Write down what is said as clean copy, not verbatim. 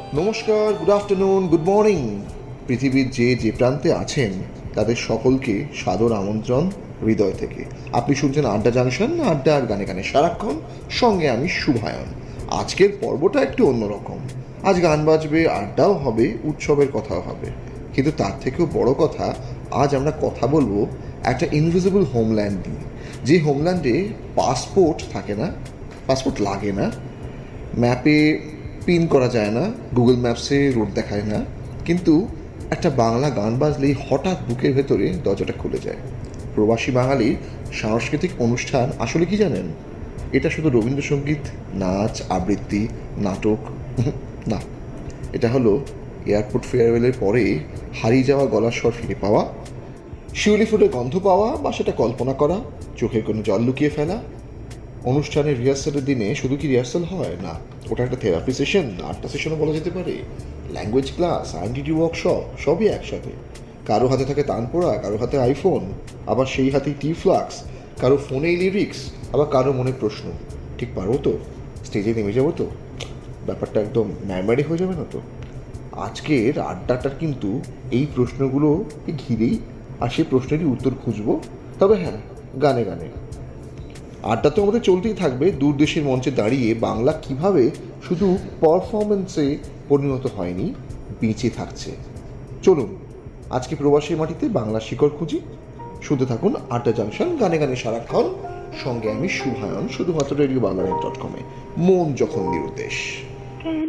নমস্কার, good afternoon, good morning. পৃথিবীর যে প্রান্তে আছেন তাদের সকলকে সাদর আমন্ত্রণ হৃদয় থেকে। আপনি শুনছেন আড্ডা জাংশন, আড্ডা আর গানে গানে সারাক্ষণ, সঙ্গে আমি শুভায়ন। আজকের পর্বটা একটু অন্যরকম। আজ গান বাজবে, আড্ডাও হবে, উৎসবের কথাও হবে, কিন্তু তার থেকেও বড় কথা, আজ আমরা কথা বলবো একটা ইনভিজিবল হোমল্যান্ড নিয়ে। যে হোমল্যান্ডে পাসপোর্ট থাকে না, পাসপোর্ট লাগে না, ম্যাপে পিন করা যায় না, গুগল ম্যাপসে রোড দেখায় না, কিন্তু একটা বাংলা গান বাজলেই হঠাৎ বুকের ভেতরে দরজাটা খুলে যায়। প্রবাসী বাঙালির সাংস্কৃতিক অনুষ্ঠান আসলে কি জানেন? এটা শুধু রবীন্দ্রসঙ্গীত, নাচ, আবৃত্তি, নাটক না, এটা হলো এয়ারপোর্ট ফেয়ারওয়েলের পরে হারিয়ে যাওয়া গলার স্বর ফিরে পাওয়া, শিউলি ফুলের গন্ধ পাওয়া বা সেটা কল্পনা করা, চোখের কোনো জল লুকিয়ে ফেলা। অনুষ্ঠানের রিহার্সালের দিনে শুধু কি রিহার্সাল হয় না, ওটা একটা থেরাপি সেশন, আড্ডা সেশনও বলা যেতে পারে, ল্যাঙ্গুয়েজ ক্লাস, আইডেন্টিটি ওয়ার্কশপ, সবই একসাথে। কারো হাতে থাকে তানপোড়া, কারো হাতে আইফোন, আবার সেই হাতেই টি ফ্লাক্স, কারো ফোনেই লিরিক্স, আবার কারো মনে প্রশ্ন, ঠিক পারবো তো, স্টেজে নেমে যাবো তো, ব্যাপারটা একদম ম্যারম্যারি হয়ে যাবে না তো? আজকের আড্ডাটার কিন্তু এই প্রশ্নগুলোকে ঘিরেই, আর সেই প্রশ্নেরই উত্তর খুঁজবো। তবে হ্যাঁ, গানে গানে আড্ডা তো আমাদের চলতেই থাকবে। দূর দেশের মঞ্চে দাঁড়িয়ে বাংলা কিভাবে শুধু পারফরমেন্সে পরিণত হয়নি, বেঁচে থাকছে। চলুন আজকে প্রবাসী মাটিতে বাংলা শিকড় খুঁজি। শুনতে থাকুন আড্ডা জাংশন, গানে গানে সারাক্ষণ, সঙ্গে আমি শুভায়ন, শুধুমাত্র রেডিও বাংলা.net.com-এ। মন যখন নিরুদ্দেশ। কেন